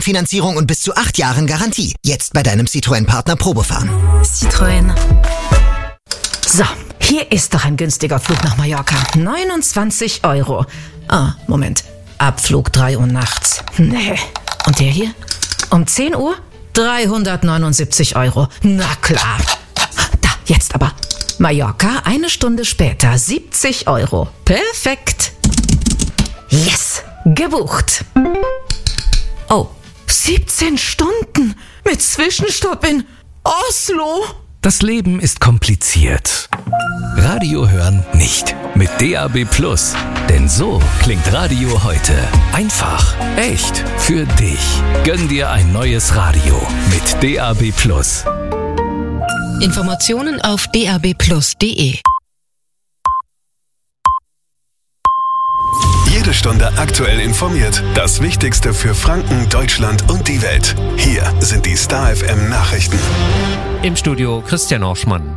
Finanzierung und bis zu 8 Jahren Garantie. Jetzt bei deinem Citroën-Partner Probefahren. Citroën. So, hier ist doch ein günstiger Flug nach Mallorca. 29 €. Ah, Moment. Abflug 3 Uhr nachts. Nee. Und der hier? Um 10 Uhr? 379 €. Na klar. Da, jetzt aber. Mallorca, 1 Stunde später, 70 €. Perfekt. Yes, gebucht. Oh, 17 Stunden mit Zwischenstopp in Oslo. Das Leben ist kompliziert. Radio hören nicht. Mit DAB+. Denn so klingt Radio heute. Einfach, echt, für dich. Gönn dir ein neues Radio mit DAB+. Informationen auf dabplus.de. Jede Stunde aktuell informiert. Das Wichtigste für Franken, Deutschland und die Welt. Hier sind die Star FM Nachrichten. Im Studio Christian Orschmann.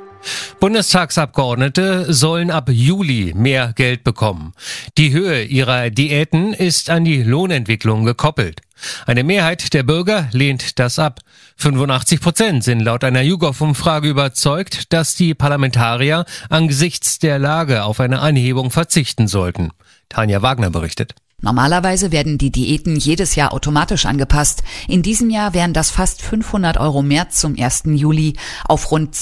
Bundestagsabgeordnete sollen ab Juli mehr Geld bekommen. Die Höhe ihrer Diäten ist an die Lohnentwicklung gekoppelt. Eine Mehrheit der Bürger lehnt das ab. 85% sind laut einer YouGov-Umfrage überzeugt, dass die Parlamentarier angesichts der Lage auf eine Anhebung verzichten sollten. Tanja Wagner berichtet. Normalerweise werden die Diäten jedes Jahr automatisch angepasst. In diesem Jahr wären das fast 500 € mehr zum 1. Juli auf rund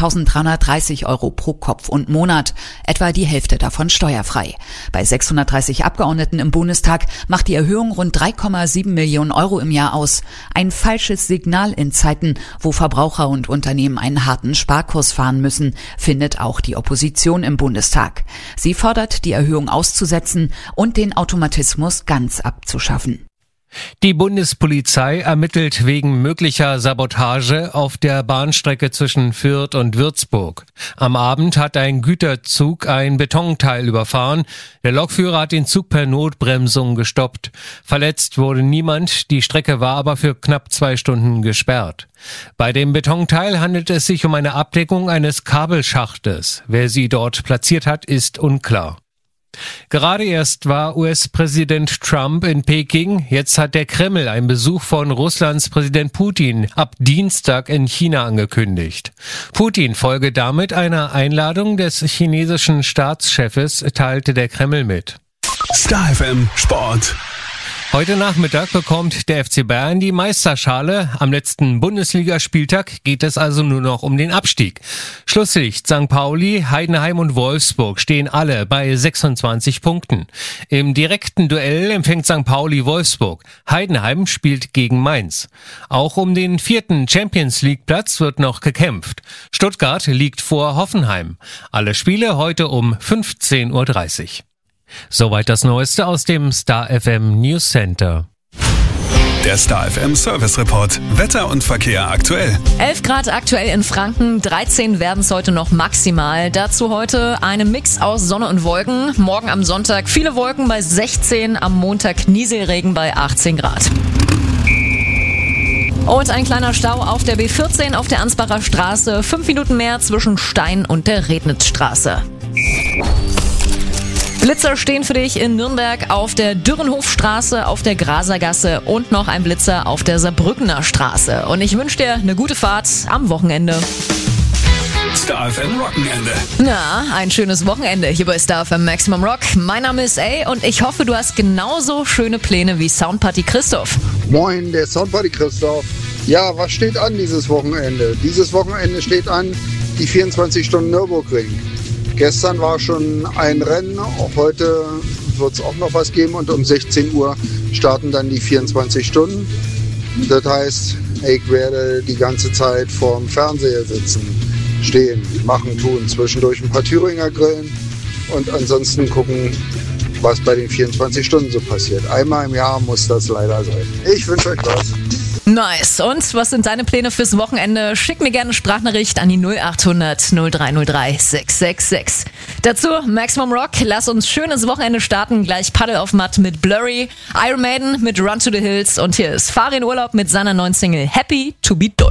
12.330 € pro Kopf und Monat. Etwa die Hälfte davon steuerfrei. Bei 630 Abgeordneten im Bundestag macht die Erhöhung rund 3,7 Millionen € im Jahr aus. Ein falsches Signal in Zeiten, wo Verbraucher und Unternehmen einen harten Sparkurs fahren müssen, findet auch die Opposition im Bundestag. Sie fordert, die Erhöhung auszusetzen und den Automatismus ganz abzuschaffen. Die Bundespolizei ermittelt wegen möglicher Sabotage auf der Bahnstrecke zwischen Fürth und Würzburg. Am Abend hat ein Güterzug ein Betonteil überfahren. Der Lokführer hat den Zug per Notbremsung gestoppt. Verletzt wurde niemand, die Strecke war aber für knapp 2 Stunden gesperrt. Bei dem Betonteil handelt es sich um eine Abdeckung eines Kabelschachtes. Wer sie dort platziert hat, ist unklar. Gerade erst war US-Präsident Trump in Peking. Jetzt hat der Kreml einen Besuch von Russlands Präsident Putin ab Dienstag in China angekündigt. Putin folge damit einer Einladung des chinesischen Staatschefs, teilte der Kreml mit. Star FM Sport. Heute Nachmittag bekommt der FC Bayern die Meisterschale. Am letzten Bundesligaspieltag geht es also nur noch um den Abstieg. Schlusslicht St. Pauli, Heidenheim und Wolfsburg stehen alle bei 26 Punkten. Im direkten Duell empfängt St. Pauli Wolfsburg. Heidenheim spielt gegen Mainz. Auch um den 4. Champions-League-Platz wird noch gekämpft. Stuttgart liegt vor Hoffenheim. Alle Spiele heute um 15:30 Uhr. Soweit das Neueste aus dem Star FM News Center. Der Star FM Service Report. Wetter und Verkehr aktuell. 11 Grad aktuell in Franken, 13 werden es heute noch maximal. Dazu heute eine Mix aus Sonne und Wolken. Morgen am Sonntag viele Wolken bei 16, am Montag Nieselregen bei 18 Grad. Und ein kleiner Stau auf der B14 auf der Ansbacher Straße. 5 Minuten mehr zwischen Stein und der Rednitzstraße. Blitzer stehen für dich in Nürnberg auf der Dürrenhofstraße, auf der Grasergasse und noch ein Blitzer auf der Saarbrückener Straße. Und ich wünsche dir eine gute Fahrt am Wochenende. Star FM Wochenende. Na, ein schönes Wochenende hier bei Star FM Maximum Rock. Mein Name ist A und ich hoffe, du hast genauso schöne Pläne wie Soundparty Christoph. Moin, der Soundparty Christoph. Ja, was steht an dieses Wochenende? Dieses Wochenende steht an die 24 Stunden Nürburgring. Gestern war schon ein Rennen, auch heute wird es auch noch was geben und um 16 Uhr starten dann die 24 Stunden. Das heißt, ich werde die ganze Zeit vorm Fernseher sitzen, stehen, machen, tun, zwischendurch ein paar Thüringer grillen und ansonsten gucken, was bei den 24 Stunden so passiert. Einmal im Jahr muss das leider sein. Ich wünsche euch was. Nice. Und was sind deine Pläne fürs Wochenende? Schick mir gerne eine Sprachnachricht an die 0800 0303 666. Dazu Maximum Rock. Lass uns schön ins Wochenende starten. Gleich Paddel auf Matt mit Blurry, Iron Maiden mit Run to the Hills und hier ist Farin Urlaub mit seiner neuen Single Happy to be Deutsch.